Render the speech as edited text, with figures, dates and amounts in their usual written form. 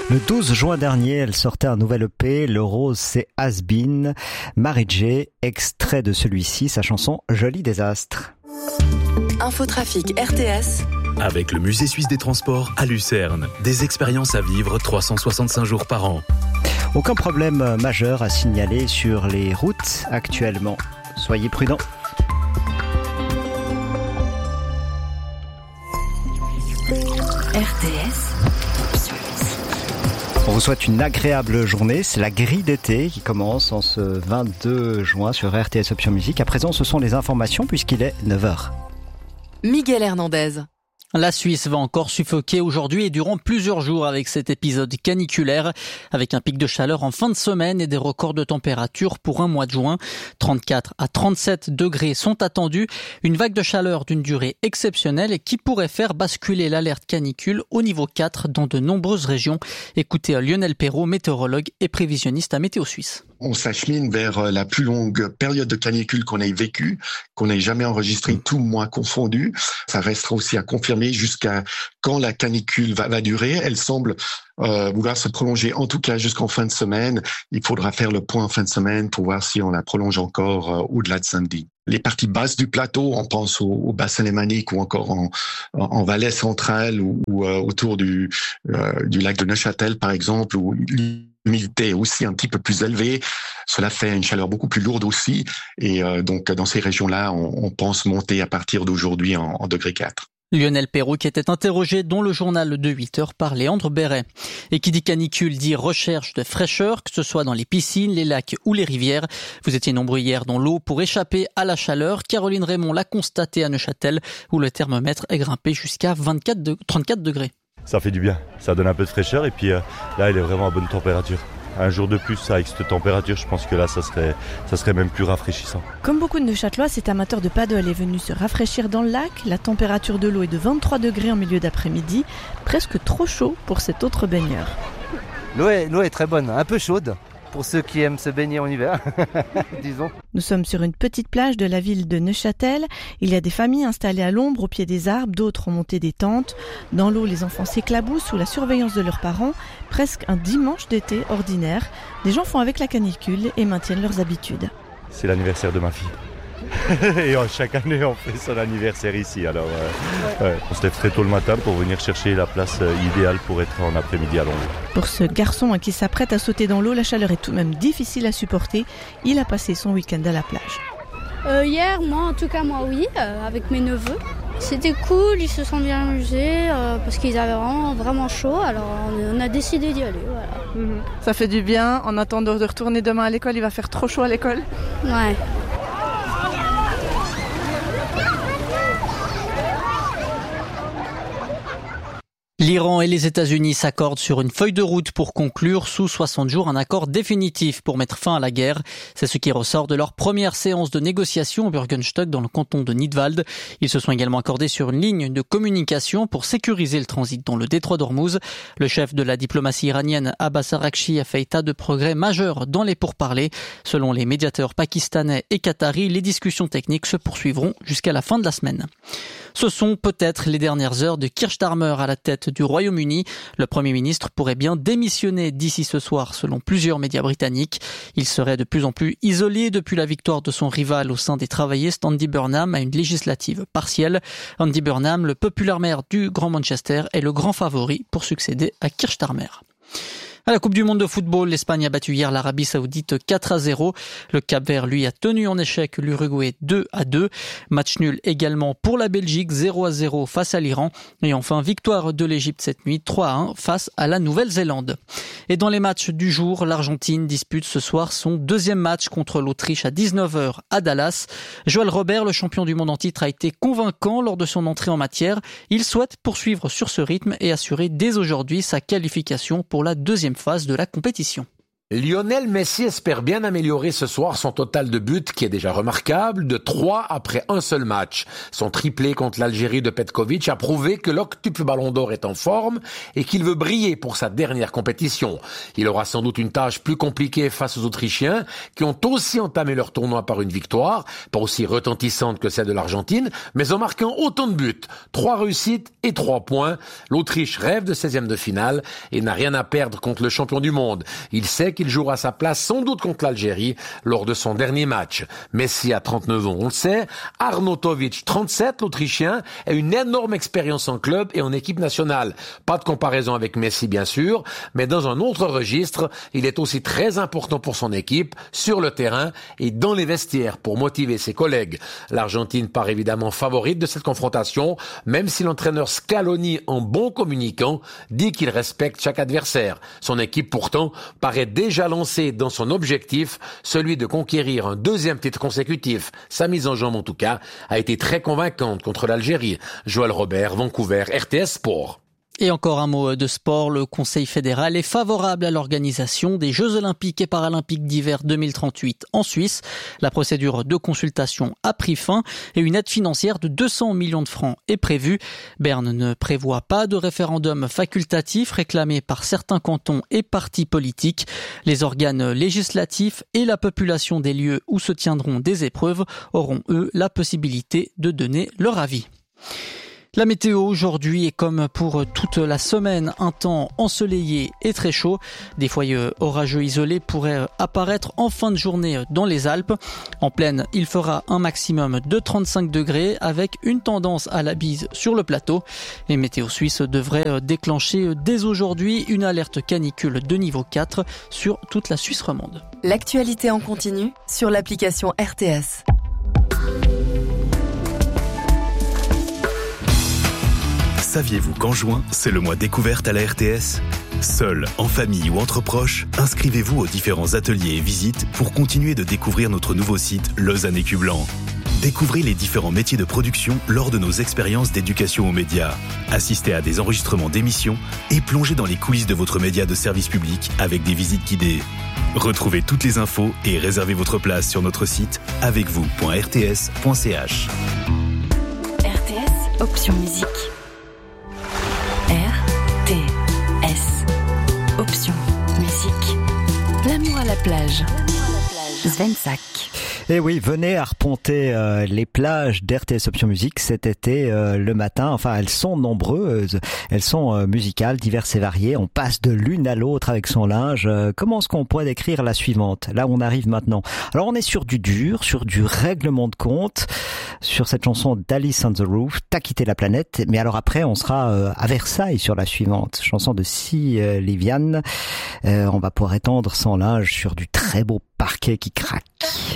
Le 12 juin dernier, elle sortait un nouvel EP, Le Rose c'est Has Been, Mary J, extrait de celui-ci, sa chanson Joli désastre. Infotrafic RTS. Avec le Musée suisse des transports à Lucerne, des expériences à vivre 365 jours par an. Aucun problème majeur à signaler sur les routes actuellement. Soyez prudents. RTS. On vous souhaite une agréable journée. C'est la grille d'été qui commence en ce 22 juin sur RTS Option Musique. À présent, ce sont les informations puisqu'il est 9h. Miguel Hernandez. La Suisse va encore suffoquer aujourd'hui et durant plusieurs jours avec cet épisode caniculaire, avec un pic de chaleur en fin de semaine et des records de température pour un mois de juin. 34 à 37 degrés sont attendus. Une vague de chaleur d'une durée exceptionnelle qui pourrait faire basculer l'alerte canicule au niveau 4 dans de nombreuses régions. Écoutez Lionel Perrault, météorologue et prévisionniste à Météo Suisse. On s'achemine vers la plus longue période de canicule qu'on ait vécue, qu'on ait jamais enregistrée, tout mois confondu. Ça restera aussi à confirmer jusqu'à quand la canicule va durer. Elle semble vouloir se prolonger, en tout cas jusqu'en fin de semaine. Il faudra faire le point en fin de semaine pour voir si on la prolonge encore au-delà de samedi. Les parties basses du plateau, on pense au bassin lémanique ou encore en Valais centrale ou autour du lac de Neuchâtel par exemple, où l'humidité est aussi un petit peu plus élevée. Cela fait une chaleur beaucoup plus lourde aussi. Et donc dans ces régions-là, on pense monter à partir d'aujourd'hui en degré 4. Lionel Perrault qui était interrogé dans le journal de 8 heures par Léandre Béret. Et qui dit canicule dit recherche de fraîcheur, que ce soit dans les piscines, les lacs ou les rivières. Vous étiez nombreux hier dans l'eau pour échapper à la chaleur. Caroline Raymond l'a constaté à Neuchâtel où le thermomètre est grimpé jusqu'à 34 degrés. Ça fait du bien, ça donne un peu de fraîcheur et puis là il est vraiment à bonne température. Un jour de plus avec cette température, je pense que là ça serait même plus rafraîchissant. Comme beaucoup de Neuchâtelois, cet amateur de paddle est venu se rafraîchir dans le lac. La température de l'eau est de 23 degrés en milieu d'après-midi, presque trop chaud pour cet autre baigneur. L'eau est très bonne, un peu chaude pour ceux qui aiment se baigner en hiver, disons. Nous sommes sur une petite plage de la ville de Neuchâtel. Il y a des familles installées à l'ombre au pied des arbres, d'autres ont monté des tentes. Dans l'eau, les enfants s'éclaboussent sous la surveillance de leurs parents. Presque un dimanche d'été ordinaire. Les gens font avec la canicule et maintiennent leurs habitudes. C'est l'anniversaire de ma fille. Et chaque année on fait son anniversaire ici. Alors on se lève très tôt le matin pour venir chercher la place idéale pour être en après-midi à l'ombre. Pour ce garçon qui s'apprête à sauter dans l'eau, la chaleur est tout de même difficile à supporter. Il a passé son week-end à la plage. Hier, moi oui, avec mes neveux. C'était cool, ils se sont bien amusés parce qu'ils avaient vraiment chaud, alors on a décidé d'y aller. Voilà. Ça fait du bien, en attendant de retourner demain à l'école, il va faire trop chaud à l'école. Ouais. L'Iran et les États-Unis s'accordent sur une feuille de route pour conclure sous 60 jours un accord définitif pour mettre fin à la guerre. C'est ce qui ressort de leur première séance de négociation au Bürgenstock dans le canton de Nidwald. Ils se sont également accordés sur une ligne de communication pour sécuriser le transit dans le détroit d'Ormuz. Le chef de la diplomatie iranienne, Abbas Araghchi, a fait état de progrès majeurs dans les pourparlers. Selon les médiateurs pakistanais et qataris, les discussions techniques se poursuivront jusqu'à la fin de la semaine. Ce sont peut-être les dernières heures de Keir Starmer à la tête du Royaume-Uni. Le Premier ministre pourrait bien démissionner d'ici ce soir selon plusieurs médias britanniques. Il serait de plus en plus isolé depuis la victoire de son rival au sein des travaillistes, Andy Burnham, à une législative partielle. Andy Burnham, le populaire maire du Grand Manchester, est le grand favori pour succéder à Keir Starmer. À la Coupe du Monde de football, l'Espagne a battu hier l'Arabie Saoudite 4-0. Le Cap-Vert, lui, a tenu en échec l'Uruguay 2-2. Match nul également pour la Belgique, 0-0 face à l'Iran. Et enfin, victoire de l'Égypte cette nuit, 3-1 face à la Nouvelle-Zélande. Et dans les matchs du jour, l'Argentine dispute ce soir son deuxième match contre l'Autriche à 19h à Dallas. Joël Robert, le champion du monde en titre, a été convaincant lors de son entrée en matière. Il souhaite poursuivre sur ce rythme et assurer dès aujourd'hui sa qualification pour la deuxième phase de la compétition. Lionel Messi espère bien améliorer ce soir son total de buts qui est déjà remarquable, de 3 après un seul match. Son triplé contre l'Algérie de Petkovic a prouvé que l'octuple Ballon d'Or est en forme et qu'il veut briller pour sa dernière compétition. Il aura sans doute une tâche plus compliquée face aux Autrichiens qui ont aussi entamé leur tournoi par une victoire, pas aussi retentissante que celle de l'Argentine, mais en marquant autant de buts. 3 réussites et 3 points. L'Autriche rêve de 16e de finale et n'a rien à perdre contre le champion du monde. Il sait qu'il jouera sa place sans doute contre l'Algérie lors de son dernier match. Messi a 39 ans, on le sait. Arnautovic, 37, l'Autrichien, a une énorme expérience en club et en équipe nationale. Pas de comparaison avec Messi, bien sûr, mais dans un autre registre, il est aussi très important pour son équipe, sur le terrain et dans les vestiaires pour motiver ses collègues. L'Argentine part évidemment favorite de cette confrontation, même si l'entraîneur Scaloni, en bon communicant, dit qu'il respecte chaque adversaire. Son équipe, pourtant, paraît déjà lancé dans son objectif, celui de conquérir un 2e titre consécutif. Sa mise en jambe, en tout cas, a été très convaincante contre l'Algérie. Joël Robert, Vancouver, RTS Sport. Et encore un mot de sport, le Conseil fédéral est favorable à l'organisation des Jeux olympiques et paralympiques d'hiver 2038 en Suisse. La procédure de consultation a pris fin et une aide financière de 200 millions de francs est prévue. Berne ne prévoit pas de référendum facultatif réclamé par certains cantons et partis politiques. Les organes législatifs et la population des lieux où se tiendront des épreuves auront, eux, la possibilité de donner leur avis. La météo aujourd'hui est comme pour toute la semaine, un temps ensoleillé et très chaud. Des foyers orageux isolés pourraient apparaître en fin de journée dans les Alpes. En plaine, il fera un maximum de 35 degrés avec une tendance à la bise sur le plateau. Les météos suisses devraient déclencher dès aujourd'hui une alerte canicule de niveau 4 sur toute la Suisse romande. L'actualité en continu sur l'application RTS. Saviez-vous qu'en juin, c'est le mois découverte à la RTS ? Seul, en famille ou entre proches, inscrivez-vous aux différents ateliers et visites pour continuer de découvrir notre nouveau site Lausanne Écu Blanc. Découvrez les différents métiers de production lors de nos expériences d'éducation aux médias. Assistez à des enregistrements d'émissions et plongez dans les coulisses de votre média de service public avec des visites guidées. Retrouvez toutes les infos et réservez votre place sur notre site avecvous.rts.ch. RTS, option musique. RTS, option musique. L'amour à la plage. Svensak. Et oui, venez arpenter les plages d'RTS Option Musique cet été le matin. Enfin, elles sont nombreuses, elles sont musicales, diverses et variées. On passe de l'une à l'autre avec son linge. Comment est-ce qu'on pourrait décrire la suivante? Là, on arrive maintenant. Alors, on est sur du dur, sur du règlement de compte, sur cette chanson d'Alice on the Roof, T'as quitté la planète. Mais alors après, on sera à Versailles sur la suivante, chanson de Liviane. On va pouvoir étendre son linge sur du très beau parquet qui craque.